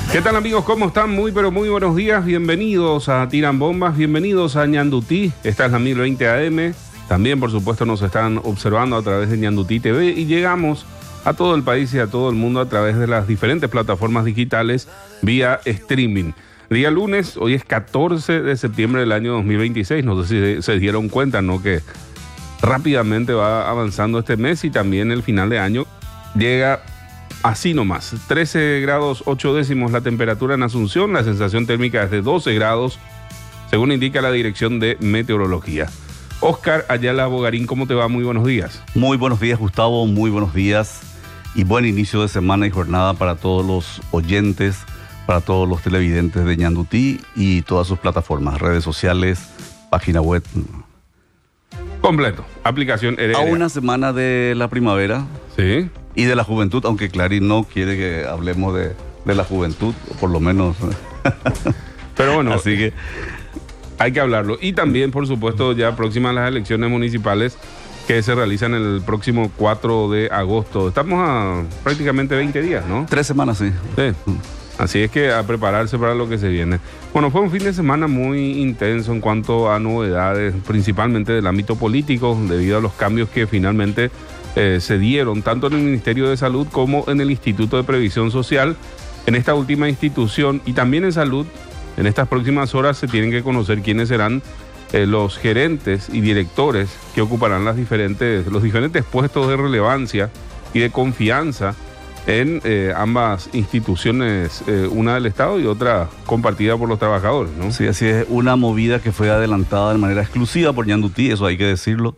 ¿Qué tal, amigos? ¿Cómo están? Muy pero muy buenos días. Bienvenidos a Tiran Bombas, bienvenidos a Ñandutí. Esta es la 1020 AM. También, por supuesto, nos están observando a través de Ñandutí TV y llegamos a todo el país y a todo el mundo a través de las diferentes plataformas digitales vía streaming. Día lunes, hoy es 14 de septiembre del año 2026. No sé si se dieron cuenta, ¿no? Que rápidamente va avanzando este mes y también el final de año llega así nomás. 13 grados 8 décimos la temperatura en Asunción, la sensación térmica es de 12 grados, según indica la Dirección de Meteorología. Oscar Ayala Bogarín, ¿cómo te va? Muy buenos días. Muy buenos días, Gustavo, muy buenos días y buen inicio de semana y jornada para todos los oyentes, para todos los televidentes de Ñandutí y todas sus plataformas, redes sociales, página web. Completo, aplicación Heredia. A una semana de la primavera. Sí. Y de la juventud, aunque Clarín no quiere que hablemos de la juventud, por lo menos. Pero bueno, así que hay que hablarlo. Y también, por supuesto, ya próximas las elecciones municipales que se realizan el próximo 4 de agosto. Estamos a prácticamente 20 días, ¿no? 3 semanas, sí. Sí. Así es que a prepararse para lo que se viene. Bueno, fue un fin de semana muy intenso en cuanto a novedades, principalmente del ámbito político, debido a los cambios que finalmente se dieron tanto en el Ministerio de Salud como en el Instituto de Previsión Social. En esta última institución y también en salud, en estas próximas horas se tienen que conocer quiénes serán los gerentes y directores que ocuparán los diferentes puestos de relevancia y de confianza en ambas instituciones, una del Estado y otra compartida por los trabajadores, ¿no? Sí, así es, una movida que fue adelantada de manera exclusiva por Ñandutí, eso hay que decirlo.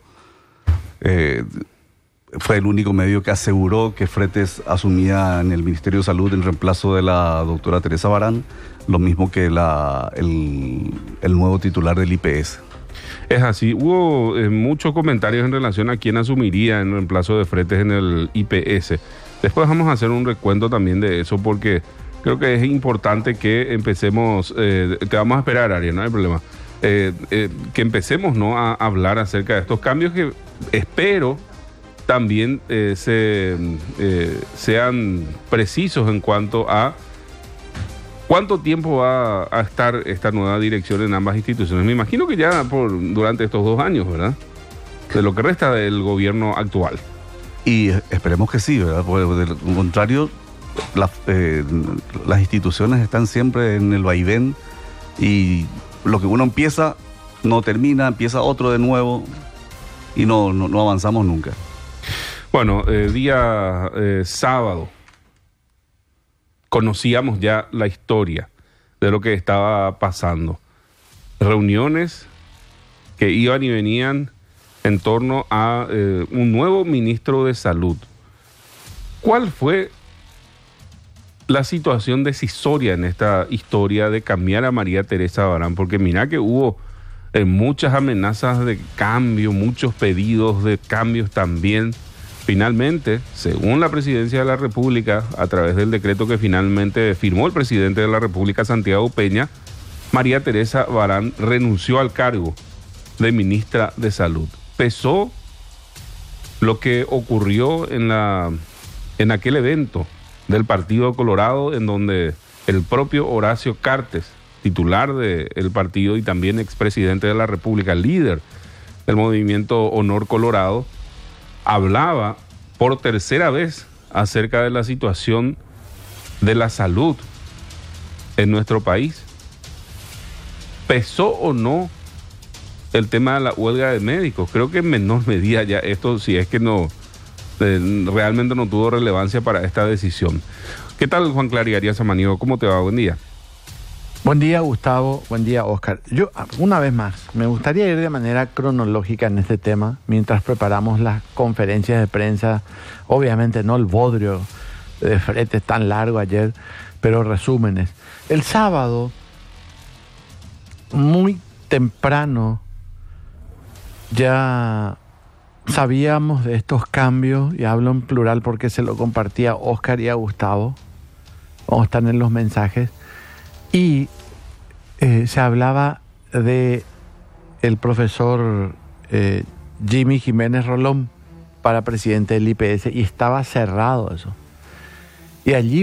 Fue el único medio que aseguró que Fretes asumía en el Ministerio de Salud en reemplazo de la doctora Teresa Barán, lo mismo que el nuevo titular del IPS. Es así, hubo muchos comentarios en relación a quién asumiría en reemplazo de Fretes en el IPS. Después vamos a hacer un recuento también de eso porque creo que es importante que empecemos, te vamos a esperar, Ariel, no hay problema, que empecemos, ¿no?, a hablar acerca de estos cambios que espero también sean precisos en cuanto a cuánto tiempo va a estar esta nueva dirección en ambas instituciones. Me imagino que ya durante estos 2 años, ¿verdad? De lo que resta del gobierno actual. Y esperemos que sí, ¿verdad? Porque de lo contrario, las instituciones están siempre en el vaivén y lo que uno empieza no termina, empieza otro de nuevo y no avanzamos nunca. Bueno, día sábado conocíamos ya la historia de lo que estaba pasando. Reuniones que iban y venían en torno a un nuevo ministro de Salud. ¿Cuál fue la situación decisoria en esta historia de cambiar a María Teresa Barán? Porque mira que hubo muchas amenazas de cambio, muchos pedidos de cambios también. Finalmente, según la Presidencia de la República, a través del decreto que finalmente firmó el presidente de la República, Santiago Peña, María Teresa Barán renunció al cargo de ministra de Salud. Pesó lo que ocurrió en aquel evento del Partido Colorado, en donde el propio Horacio Cartes, titular del partido y también expresidente de la República, líder del movimiento Honor Colorado, hablaba por tercera vez acerca de la situación de la salud en nuestro país. ¿Pesó o no el tema de la huelga de médicos? Creo que en menor medida ya esto, si es que no realmente no tuvo relevancia para esta decisión. ¿Qué tal, Juan Clary Samaniego? ¿Cómo te va? Buen día. Buen día, Gustavo. Buen día, Oscar. Yo, una vez más, me gustaría ir de manera cronológica en este tema, mientras preparamos las conferencias de prensa. Obviamente no el bodrio de Fretes tan largo ayer, pero resúmenes. El sábado, muy temprano, ya sabíamos de estos cambios, y hablo en plural porque se lo compartía a Oscar y a Gustavo. Vamos a estar en los mensajes. Y se hablaba de el profesor Jimmy Jiménez Rolón para presidente del IPS, y estaba cerrado eso. Y allí